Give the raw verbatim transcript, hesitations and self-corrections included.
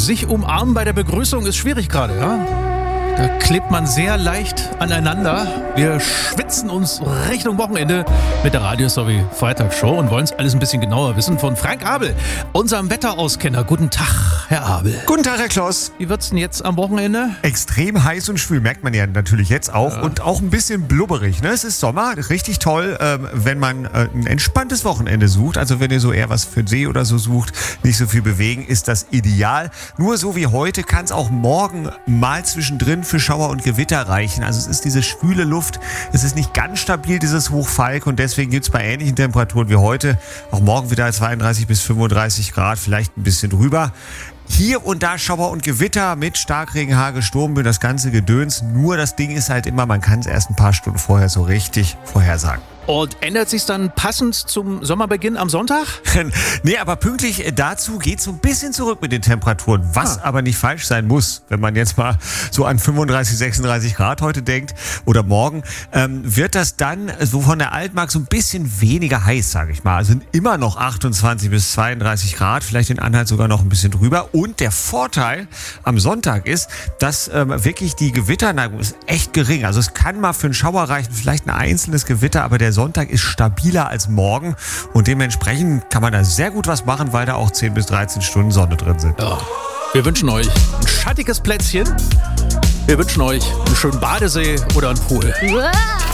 sich umarmen bei der Begrüßung ist schwierig gerade, ja? Da klebt man sehr leicht aneinander. Wir schwitzen uns Richtung Wochenende mit der Radio sowie Freitagsshow und wollen es alles ein bisschen genauer wissen von Frank Abel, unserem Wetterauskenner. Guten Tag, Herr Abel. Guten Tag, Herr Kloss. Wie wird's denn jetzt am Wochenende? Extrem heiß und schwül, merkt man ja natürlich jetzt auch. Ja. Und auch ein bisschen blubberig. Ne? Es ist Sommer, richtig toll, ähm, wenn man äh, ein entspanntes Wochenende sucht. Also wenn ihr so eher was für den See oder so sucht, nicht so viel bewegen, ist das ideal. Nur so wie heute kann es auch morgen mal zwischendrin für Schauer und Gewitter reichen. Also es ist diese schwüle Luft, es ist nicht ganz stabil, dieses Hochfalk, und deswegen gibt es bei ähnlichen Temperaturen wie heute auch morgen wieder zweiunddreißig bis fünfunddreißig Grad, vielleicht ein bisschen drüber. Hier und da Schauer und Gewitter mit Starkregen, Hagel, Sturmböen, das ganze Gedöns. Nur das Ding ist halt immer, man kann es erst ein paar Stunden vorher so richtig vorhersagen. Und ändert sich's dann passend zum Sommerbeginn am Sonntag? Nee, aber pünktlich dazu geht es so ein bisschen zurück mit den Temperaturen, was ah. aber nicht falsch sein muss, wenn man jetzt mal so an fünfunddreißig, sechsunddreißig Grad heute denkt oder morgen, ähm, wird das dann so von der Altmark so ein bisschen weniger heiß, sage ich mal. Also sind immer noch achtundzwanzig bis zweiunddreißig Grad, vielleicht in Anhalt sogar noch ein bisschen drüber. Und der Vorteil am Sonntag ist, dass ähm, wirklich die Gewitterneigung ist echt gering. Also es kann mal für einen Schauer reichen, vielleicht ein einzelnes Gewitter, aber der Sonntag ist stabiler als morgen und dementsprechend kann man da sehr gut was machen, weil da auch zehn bis dreizehn Stunden Sonne drin sind. Ja, wir wünschen euch ein schattiges Plätzchen. Wir wünschen euch einen schönen Badesee oder einen Pool. Wow.